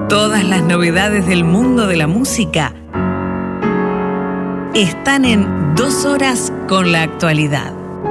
Todas las novedades del mundo de la música están en 2 horas con la actualidad.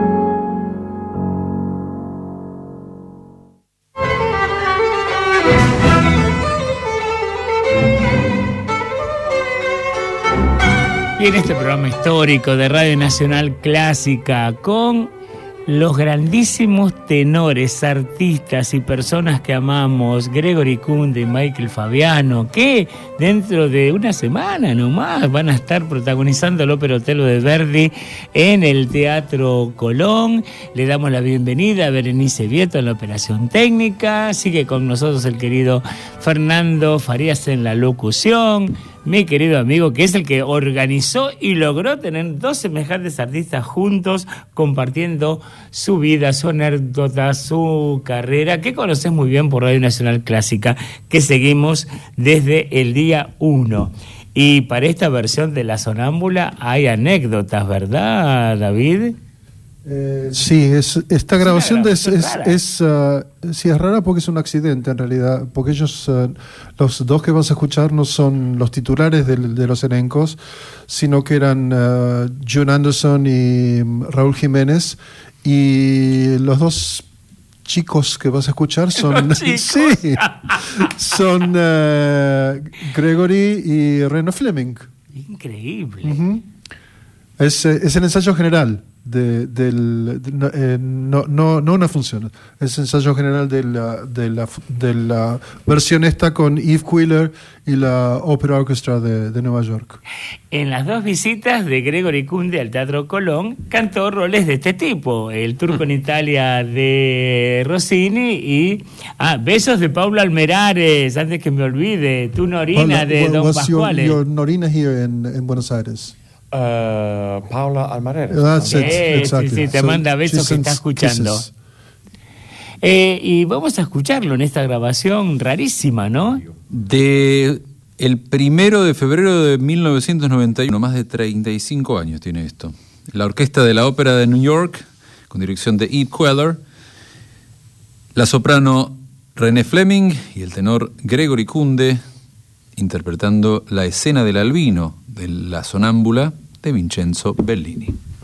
Y en este programa histórico de Radio Nacional Clásica, con los grandísimos tenores, artistas y personas que amamos, Gregory Kunde y Michael Fabiano, que dentro de una semana nomás van a estar protagonizando el Ópera Otello de Verdi en el Teatro Colón. Le damos la bienvenida a Berenice Vieto en la operación técnica. Sigue con nosotros el querido Fernando Farías en la locución. Mi querido amigo, que es el que organizó y logró tener 2 semejantes artistas juntos, compartiendo su vida, su anécdota, su carrera, que conoces muy bien por Radio Nacional Clásica, que seguimos desde el día 1. Y para esta versión de La Sonámbula hay anécdotas, ¿verdad, David? Sí, esta grabación es rara porque es un accidente en realidad, porque ellos, los 2 que vas a escuchar no son los titulares de los elencos, sino que eran June Anderson y Raúl Jiménez, y los 2 chicos que vas a escuchar son son Gregory y René Fleming. Increíble. Uh-huh. Es el ensayo general no una función, es el ensayo general de la versión esta con Yves Quiller y la Opera Orchestra de Nueva York. En las 2 visitas de Gregory Kunde al Teatro Colón cantó roles de este tipo: El Turco en Italia de Rossini y Besos de Paula Almerares, antes que me olvide, Tu Norina de Don Pasquale. Your Norina here en Buenos Aires. Paula Almareres. Exactly. Sí, te manda besos que está escuchando. Y vamos a escucharlo en esta grabación rarísima, ¿no? De el 1 de febrero de 1991, más de 35 años tiene esto. La Orquesta de la Ópera de New York, con dirección de Yves Quiller, la soprano René Fleming y el tenor Gregory Kunde, interpretando la escena del albino de La Sonámbula de Vincenzo Bellini.